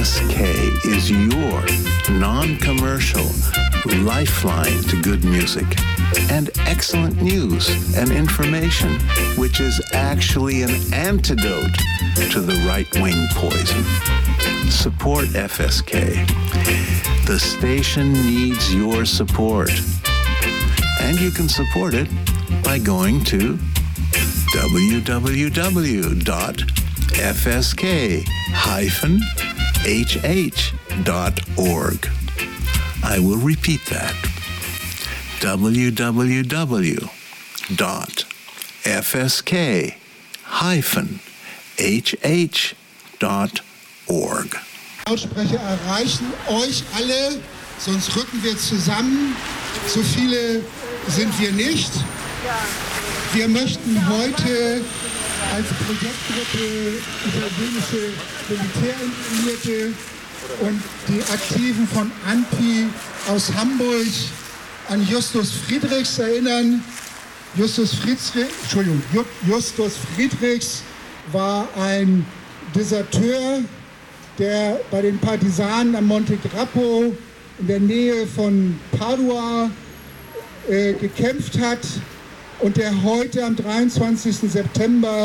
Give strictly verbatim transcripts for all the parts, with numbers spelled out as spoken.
S K is your non-commercial lifeline to good music and excellent news and information, which is actually an antidote to the right-wing poison. Support F S K. The station needs your support. And you can support it by going to w w w dot f s k dash h h dot org. I will repeat that. w w w dot f s k dash h h dot org. Lautsprecher erreichen euch alle, sonst rücken wir zusammen. So viele sind wir nicht. Wir möchten heute als Projektgruppe italienische Militärinternierte und die Aktiven von A N P I aus Hamburg an Justus Friedrichs erinnern. Justus Friedrichs, Entschuldigung, Justus Friedrichs war ein Deserteur, der bei den Partisanen am Monte Grappo in der Nähe von Padua äh, gekämpft hat und der heute am dreiundzwanzigsten September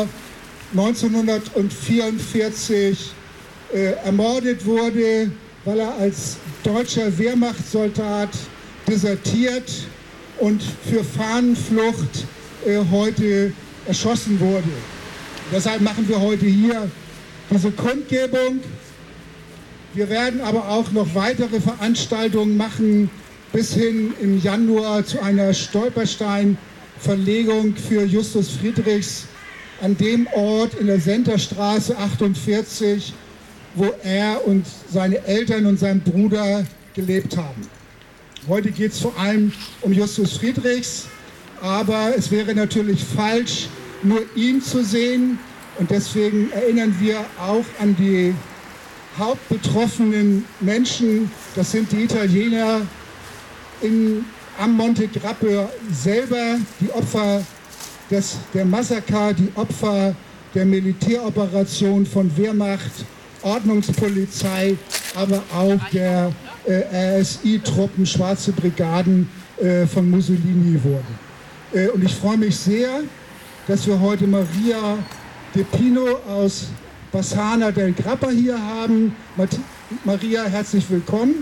neunzehnhundertvierundvierzig äh, ermordet wurde, weil er als deutscher Wehrmachtssoldat desertiert und für Fahnenflucht äh, heute erschossen wurde. Deshalb machen wir heute hier diese Kundgebung. Wir werden aber auch noch weitere Veranstaltungen machen, bis hin im Januar zu einer Stolpersteinverlegung für Justus Friedrichs an dem Ort in der Senterstraße achtundvierzig, wo er und seine Eltern und sein Bruder gelebt haben. Heute geht es vor allem um Justus Friedrichs, aber es wäre natürlich falsch, nur ihn zu sehen. Und deswegen erinnern wir auch an die hauptbetroffenen Menschen. Das sind die Italiener in, am Monte Grappo selber, die Opfer des, der Massaker, die Opfer der Militäroperation von Wehrmacht, Ordnungspolizei, aber auch der äh, R S I-Truppen, Schwarze Brigaden äh, von Mussolini wurden. Äh, und ich freue mich sehr, dass wir heute Maria De Pino aus Bassana del Grappa hier haben. Mat- Maria, herzlich willkommen.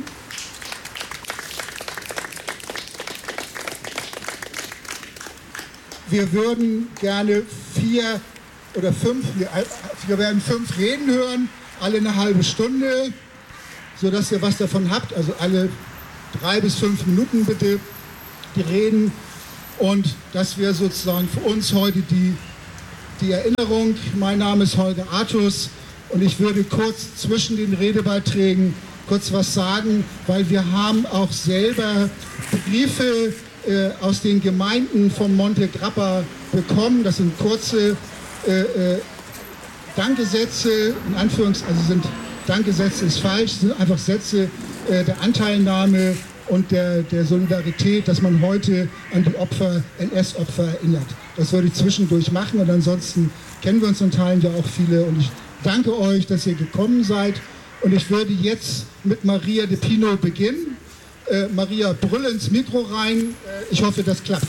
Wir würden gerne vier oder fünf, wir, wir werden fünf Reden hören, alle eine halbe Stunde, sodass ihr was davon habt. Also alle drei bis fünf Minuten bitte die Reden. Und dass wir sozusagen für uns heute die, die Erinnerung, mein Name ist Holger Artus und ich würde kurz zwischen den Redebeiträgen kurz was sagen, weil wir haben auch selber Briefe äh, aus den Gemeinden von Monte Grappa bekommen. Das sind kurze äh, äh, Danksätze, in Anführungs-, also sind Danksätze ist falsch, sind einfach Sätze äh, der Anteilnahme und der, der Solidarität, dass man heute an die Opfer, N S-Opfer erinnert. Das würde ich zwischendurch machen und ansonsten kennen wir uns in Teilen ja auch viele und ich danke euch, dass ihr gekommen seid und ich würde jetzt mit Maria De Pino beginnen. Äh, Maria, brüll ins Mikro rein. Äh, ich hoffe, das klappt.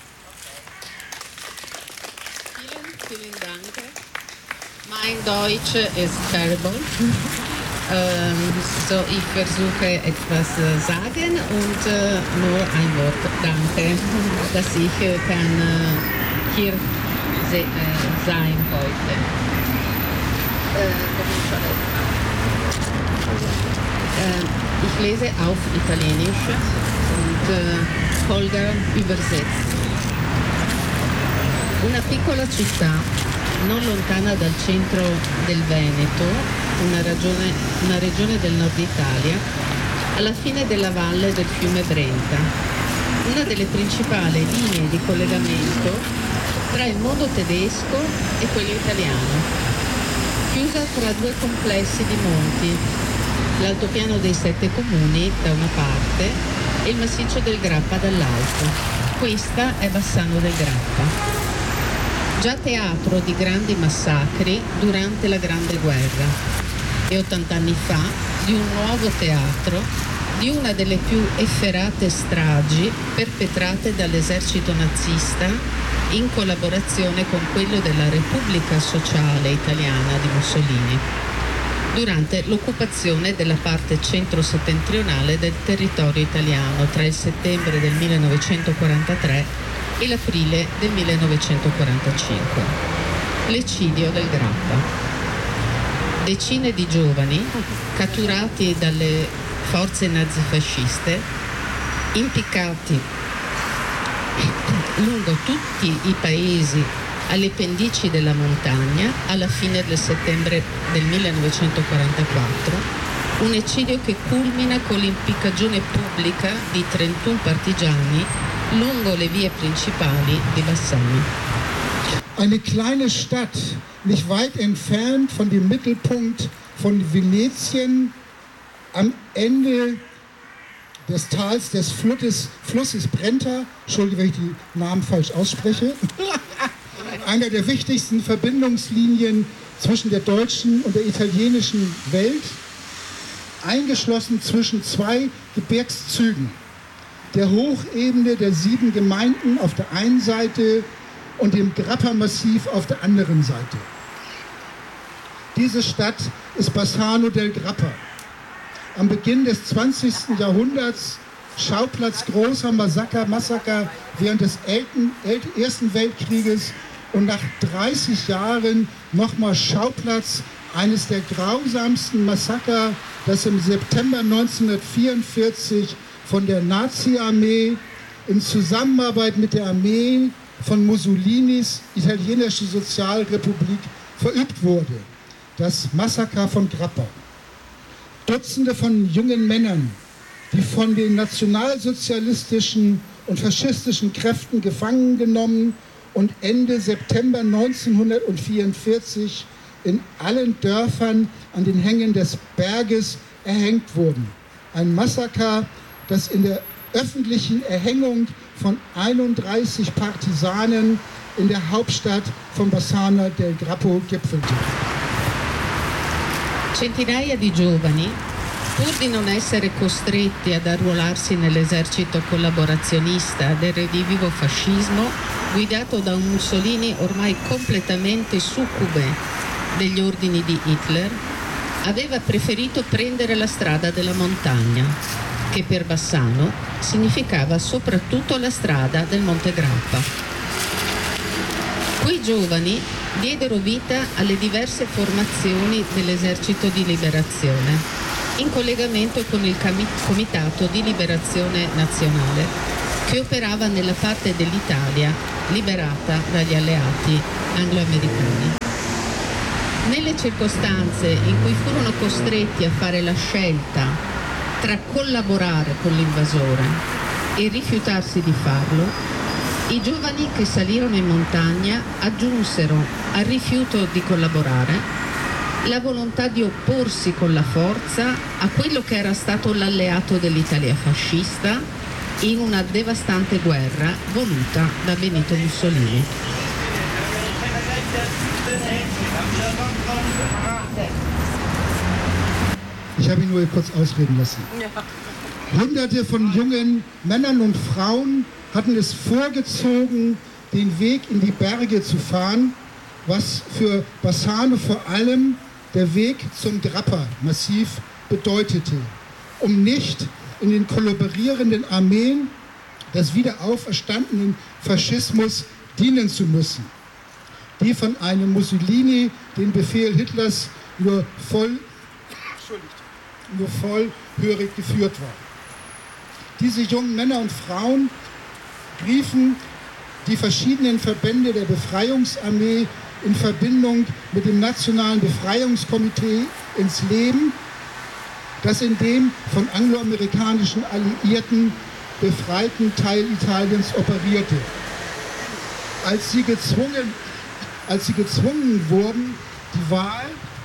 Vielen, vielen Dank. Mein Deutsch ist terrible. Ähm, so, ich versuche etwas äh, sagen und äh, nur ein Wort. Danke, dass ich äh, kann äh, hier se- äh, sein heute. Äh, äh, ich lese auf Italienisch und äh, Holger übersetzt. Una piccola città non lontana dal centro del Veneto, una, ragione, una regione del nord Italia, alla fine della valle del fiume Brenta, una delle principali linee di collegamento tra il mondo tedesco e quello italiano, chiusa tra due complessi di monti, l'altopiano dei Sette Comuni da una parte e il massiccio del Grappa dall'altro. Questa è Bassano del Grappa. Già teatro di grandi massacri durante la Grande Guerra. e ottanta anni fa di un nuovo teatro di una delle più efferate stragi perpetrate dall'esercito nazista in collaborazione con quello della Repubblica Sociale Italiana di Mussolini, durante l'occupazione della parte centro-settentrionale del territorio italiano tra il settembre del millenovecentoquarantatré e l'aprile del millenovecentoquarantacinque. L'eccidio del Grappa. Decine di giovani, catturati dalle forze nazifasciste, impiccati lungo tutti i paesi alle pendici della montagna alla fine del settembre del millenovecentoquarantaquattro, un eccidio che culmina con l'impiccagione pubblica di trentuno partigiani lungo le vie principali di Bassano. Eine kleine Stadt, nicht weit entfernt von dem Mittelpunkt von Venetien, am Ende des Tals des Flusses, Flusses Brenta, Entschuldigung, wenn ich die Namen falsch ausspreche, einer der wichtigsten Verbindungslinien zwischen der deutschen und der italienischen Welt, eingeschlossen zwischen zwei Gebirgszügen, der Hochebene der sieben Gemeinden auf der einen Seite und dem Grappa-Massiv auf der anderen Seite. Diese Stadt ist Bassano del Grappa. Am Beginn des zwanzigsten Jahrhunderts Schauplatz großer Massaker, Massaker während des Elten, El- Ersten Weltkrieges und nach dreißig Jahren nochmal Schauplatz eines der grausamsten Massaker, das im September neunzehnhundertvierundvierzig von der Nazi-Armee in Zusammenarbeit mit der Armee von Mussolinis italienische Sozialrepublik verübt wurde. Das Massaker von Grappa. Dutzende von jungen Männern, die von den nationalsozialistischen und faschistischen Kräften gefangen genommen und Ende September neunzehnhundertvierundvierzig in allen Dörfern an den Hängen des Berges erhängt wurden. Ein Massaker, das in der öffentlichen Erhängung von einunddreißig Partisanen in der Hauptstadt von Bassano del Grappa gipfelte. Centinaia di giovani, pur di non essere costretti ad arruolarsi nell'esercito collaborazionista del redivivo fascismo, guidato da un Mussolini ormai completamente succube degli ordini di Hitler, aveva preferito prendere la strada della montagna, che per Bassano significava soprattutto la strada del Monte Grappa. Quei giovani diedero vita alle diverse formazioni dell'Esercito di Liberazione, in collegamento con il Comitato di Liberazione Nazionale, che operava nella parte dell'Italia liberata dagli alleati anglo-americani. Nelle circostanze in cui furono costretti a fare la scelta tra collaborare con l'invasore e rifiutarsi di farlo, i giovani che salirono in montagna aggiunsero al rifiuto di collaborare la volontà di opporsi con la forza a quello che era stato l'alleato dell'Italia fascista in una devastante guerra voluta da Benito Mussolini. Ich habe ihn nur kurz ausreden lassen. Hunderte von jungen Männern und Frauen hatten es vorgezogen, den Weg in die Berge zu fahren, was für Bassano vor allem der Weg zum Grappa-Massiv bedeutete, um nicht in den kollaborierenden Armeen des wiederauferstandenen Faschismus dienen zu müssen, die von einem Mussolini den Befehl Hitlers nur, voll, nur vollhörig geführt war. Diese jungen Männer und Frauen riefen die verschiedenen Verbände der Befreiungsarmee in Verbindung mit dem Nationalen Befreiungskomitee ins Leben, das in dem von angloamerikanischen Alliierten befreiten Teil Italiens operierte. Als sie gezwungen, als sie gezwungen wurden, die Wahl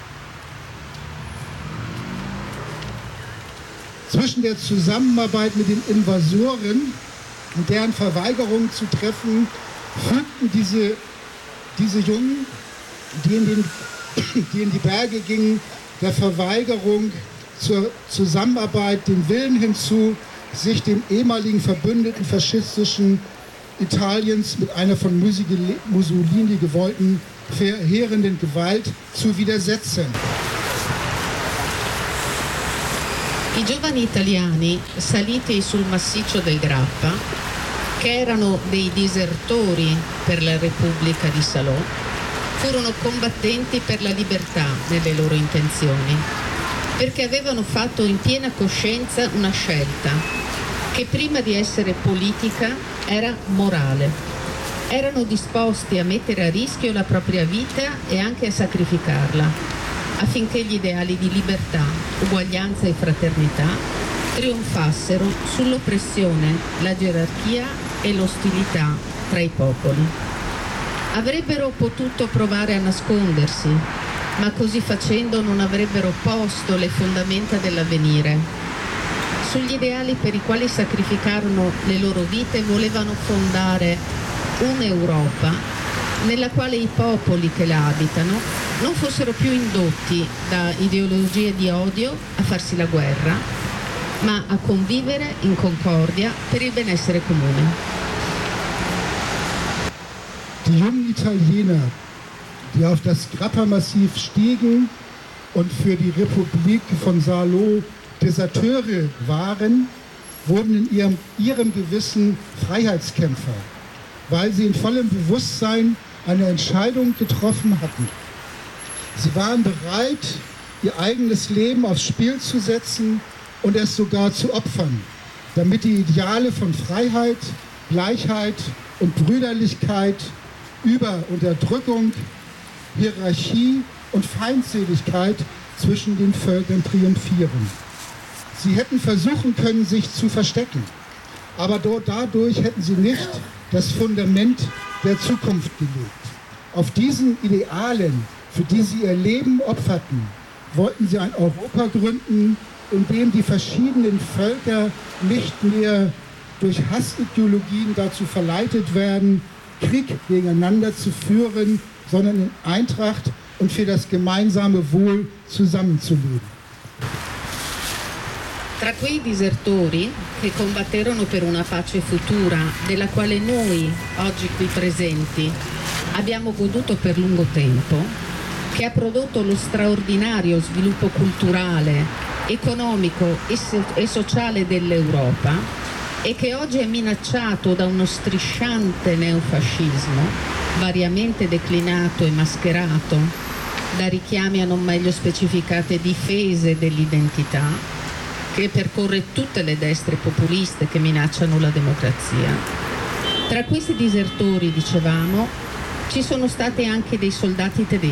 zwischen der Zusammenarbeit mit den Invasoren und deren Verweigerung zu treffen, fügten diese, diese Jungen, die in, den, die in die Berge gingen, der Verweigerung zur Zusammenarbeit den Willen hinzu, sich dem ehemaligen verbündeten faschistischen Italiens mit einer von Mussolini gewollten verheerenden Gewalt zu widersetzen. I giovani italiani saliti sul massiccio del Grappa, che erano dei disertori per la Repubblica di Salò, furono combattenti per la libertà nelle loro intenzioni, perché avevano fatto in piena coscienza una scelta che prima di essere politica era morale. Erano disposti a mettere a rischio la propria vita e anche a sacrificarla, affinché gli ideali di libertà, uguaglianza e fraternità trionfassero sull'oppressione, la gerarchia e l'ostilità tra i popoli. Avrebbero potuto provare a nascondersi, ma così facendo non avrebbero posto le fondamenta dell'avvenire. Sugli ideali per i quali sacrificarono le loro vite volevano fondare un'Europa nella quale i popoli che la abitano non fossero più indotti da ideologie di odio a farsi la guerra, ma a convivere in concordia per il benessere comune. Die jungen Italiener, die auf das Grappa-Massiv stiegen und für die Republik von Salò Deserteure waren, wurden in ihrem, ihrem Gewissen Freiheitskämpfer, weil sie in vollem Bewusstsein eine Entscheidung getroffen hatten. Sie waren bereit, ihr eigenes Leben aufs Spiel zu setzen und es sogar zu opfern, damit die Ideale von Freiheit, Gleichheit und Brüderlichkeit über Unterdrückung, Hierarchie und Feindseligkeit zwischen den Völkern triumphieren. Sie hätten versuchen können, sich zu verstecken, aber dadurch hätten sie nicht das Fundament der Zukunft gelegt. Auf diesen Idealen, für die sie ihr Leben opferten, wollten sie ein Europa gründen, in dem die verschiedenen Völker nicht mehr durch Hassideologien dazu verleitet werden, Krieg gegeneinander zu führen, sondern in Eintracht und für das gemeinsame Wohl zusammenzuleben. Tra quei disertori che combatterono per una pace futura, della quale noi, oggi qui presenti, abbiamo goduto per lungo tempo, che ha prodotto lo straordinario sviluppo culturale, economico e, so- e sociale dell'Europa e che oggi è minacciato da uno strisciante neofascismo, variamente declinato e mascherato da richiami a non meglio specificate difese dell'identità, che percorre tutte le destre populiste che minacciano la democrazia. Tra questi disertori, dicevamo, ci sono stati anche dei soldati tedeschi